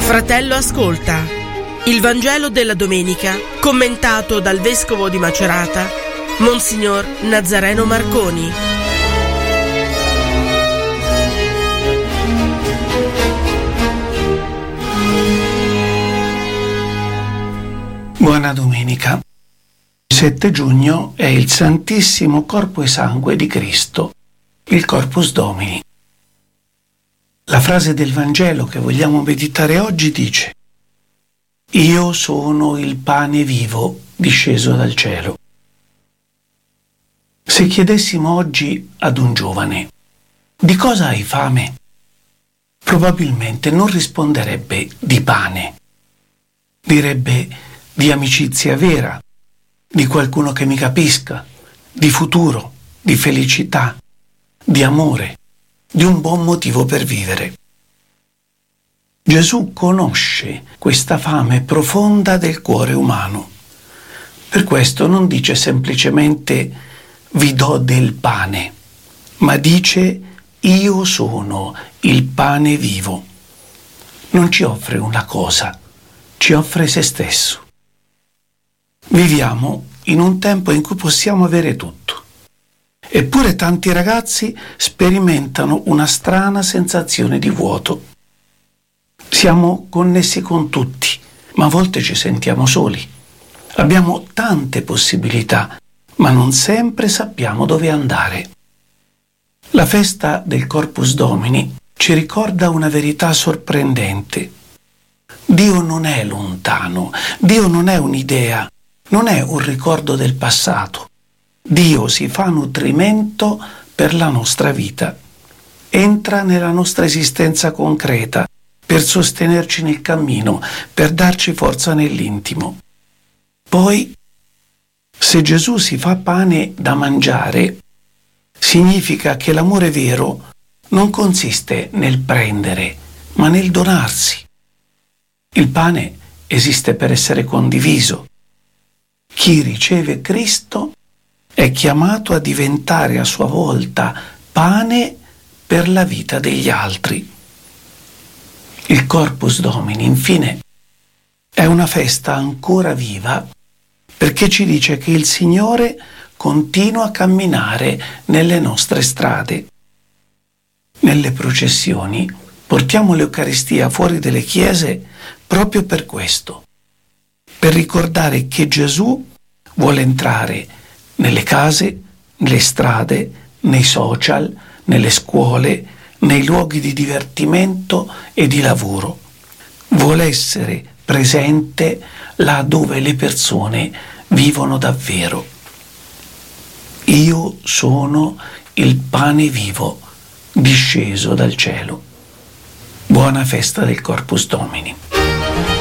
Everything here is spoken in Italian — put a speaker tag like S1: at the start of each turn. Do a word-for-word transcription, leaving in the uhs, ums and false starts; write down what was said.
S1: Fratello ascolta, il Vangelo della domenica commentato dal Vescovo di Macerata, Monsignor Nazareno Marconi.
S2: Buona domenica. Il sette giugno è il Santissimo Corpo e Sangue di Cristo, il Corpus Domini. La frase del Vangelo che vogliamo meditare oggi dice: Io sono il pane vivo disceso dal cielo. Se chiedessimo oggi ad un giovane: di cosa hai fame? Probabilmente non risponderebbe di pane. Direbbe di amicizia vera, di qualcuno che mi capisca, di futuro, di felicità, di amore, di un buon motivo per vivere. Gesù conosce questa fame profonda del cuore umano. Per questo non dice semplicemente vi do del pane, ma dice io sono il pane vivo. Non ci offre una cosa, ci offre se stesso. Viviamo in un tempo in cui possiamo avere tutto. Eppure tanti ragazzi sperimentano una strana sensazione di vuoto. Siamo connessi con tutti, ma a volte ci sentiamo soli. Abbiamo tante possibilità, ma non sempre sappiamo dove andare. La festa del Corpus Domini ci ricorda una verità sorprendente. Dio non è lontano, Dio non è un'idea, non è un ricordo del passato. Dio si fa nutrimento per la nostra vita. Entra nella nostra esistenza concreta per sostenerci nel cammino, per darci forza nell'intimo. Poi, se Gesù si fa pane da mangiare, significa che l'amore vero non consiste nel prendere, ma nel donarsi. Il pane esiste per essere condiviso. Chi riceve Cristo è chiamato a diventare a sua volta pane per la vita degli altri. Il Corpus Domini, infine, è una festa ancora viva perché ci dice che il Signore continua a camminare nelle nostre strade. Nelle processioni portiamo l'Eucaristia fuori dalle chiese proprio per questo, per ricordare che Gesù vuole entrare nelle case, nelle strade, nei social, nelle scuole, nei luoghi di divertimento e di lavoro. Vuole essere presente là dove le persone vivono davvero. Io sono il pane vivo disceso dal cielo. Buona festa del Corpus Domini.